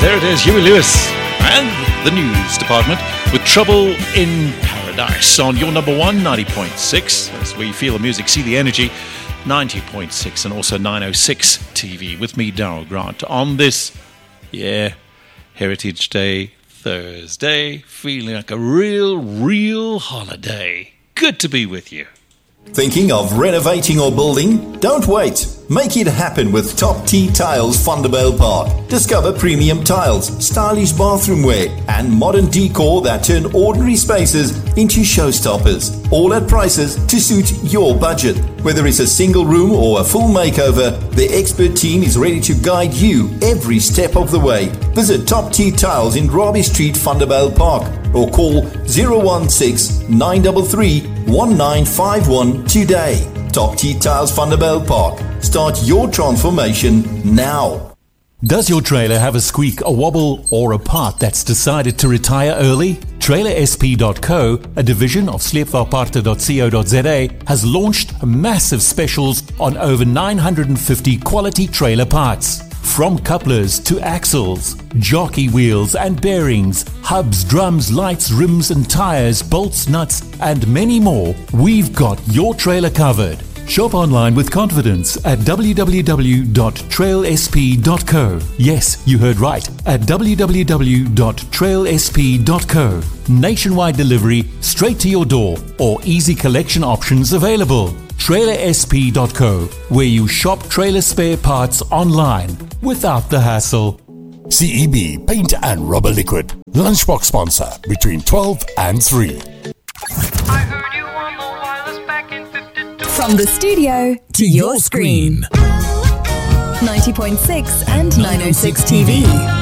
There it is, Huey Lewis and the news department with Trouble in Paradise on your number one, 90.6. That's where you feel the music, see the energy, 90.6 and also 906 TV with me, Darryl Grant, on this, Heritage Day Thursday, feeling like a real holiday. Good to be with you. Thinking of renovating or building? Don't wait. Make it happen with Top T Tiles Vanderbijl Park. Discover premium tiles, stylish bathroom wear, and modern decor that turn ordinary spaces into showstoppers. All at prices to suit your budget. Whether it's a single room or a full makeover, the expert team is ready to guide you every step of the way. Visit Top T Tiles in Robbie Street, Vanderbijl Park, or call 016 933 1951 today. Top T Tiles Vanderbijl Park. Start your transformation now. Does your trailer have a squeak, a wobble, or a part that's decided to retire early? TrailerSP.co, a division of sleepvaartparte.co.za, has launched massive specials on over 950 quality trailer parts. From couplers to axles, jockey wheels and bearings, hubs, drums, lights, rims and tires, bolts, nuts and many more, we've got your trailer covered. Shop online with confidence at www.trailsp.co. Yes, you heard right, at www.trailsp.co. Nationwide delivery straight to your door or easy collection options available. TrailerSP.co, where you shop trailer spare parts online without the hassle. CEB Paint and Rubber Liquid, lunchbox sponsor between 12 and 3. From the studio to your screen. 90.6 and 906 TV.